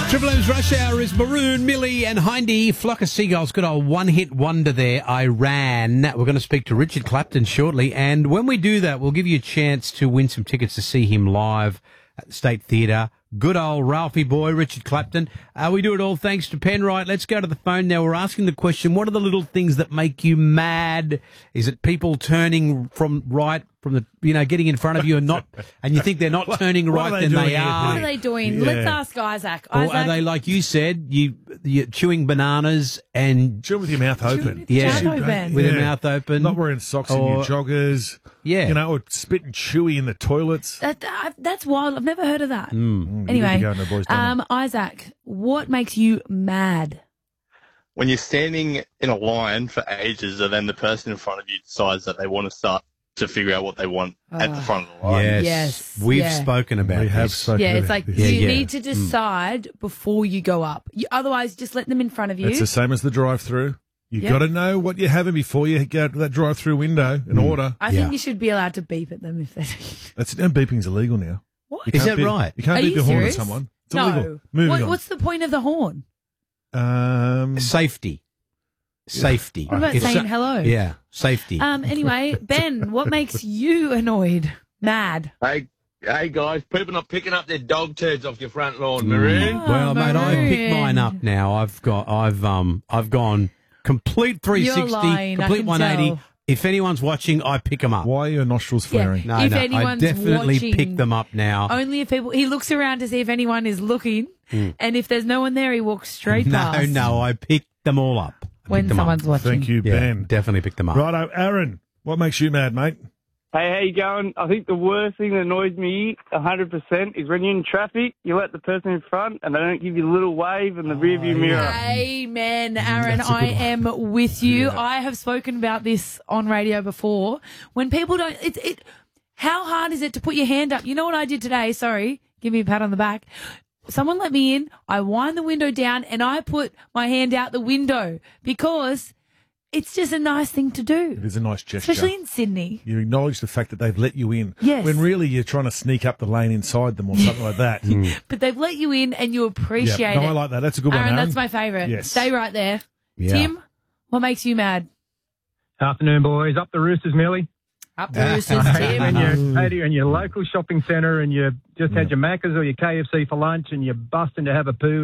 Triple M's Rush Hour is Maroon, Millie and Hindy. Flock of Seagulls, good old one-hit wonder there, Iran. We're going to speak to Richard Clapton shortly, and when we do that, we'll give you a chance to win some tickets to see him live at the State Theatre. Good old Ralphie boy, Richard Clapton. We do it all thanks to Penrite. Let's go to the phone now. We're asking the question, what are the little things that make you mad? Is it people turning from the, getting in front of you and you think they're not turning right, then they are? What are they doing? Yeah. Let's ask Isaac. Or are they, like you said, you're chewing bananas and... Chew with your mouth open. With your mouth open. Not wearing socks in your joggers. Yeah. Or spitting chewy in the toilets. That's wild. I've never heard of that. Anyway, Isaac, what makes you mad? When you're standing in a line for ages and then the person in front of you decides that they want to start to figure out what they want at the front of the line. Yes. We've spoken about We have this. spoken Yeah, it's about like this. you need to decide before you go up. Otherwise, just let them in front of you. It's the same as the drive-through. You've got to know what you're having before you go to that drive-through window and order. I think you should be allowed to beep at them if they Beeping's illegal now. What? Is that right? You can't Are beep you your horn at serious? someone. It's No. illegal. Moving on. What's the point of the horn? Safety. What about saying hello? Yeah, safety. Anyway, Ben, what makes you annoyed? Mad? Hey guys, people not picking up their dog turds off your front lawn, Maroon. Well, mate, I Maroon. picked mine up now. I've gone complete 360, You're lying, I complete can 180. tell. If anyone's watching, I pick them up. Why are your nostrils flaring? No, If I anyone's definitely watching- pick them up now. Only if he looks around to see if anyone is looking, and if there's no one there, he walks straight past. No, I picked them all up. When someone's watching. Thank you, Ben. Definitely pick them up. Righto, Aaron, what makes you mad, mate? Hey, how you going? I think the worst thing that annoys me 100% is when you're in traffic, you let the person in front and they don't give you a little wave in the rearview mirror. Amen, Aaron. That's a good I one. am with you. Yeah. I have spoken about this on radio before. When people don't, how hard is it to put your hand up? You know what I did today? Sorry, give me a pat on the back. Someone let me in. I wind the window down and I put my hand out the window because it's just a nice thing to do. It is a nice gesture. Especially in Sydney. You acknowledge the fact that they've let you in. Yes. When really you're trying to sneak up the lane inside them or something like that. But they've let you in and you appreciate Yeah. No, it. I like that. That's a good one, Aaron. That's my favourite. Yes. Stay right there. Yeah. Tim, what makes you mad? Afternoon, boys. Up the Roosters, Millie. Up the Roosters, And Tim. you're in your local shopping centre and you just had your Macca's or your KFC for lunch and you're busting to have a poo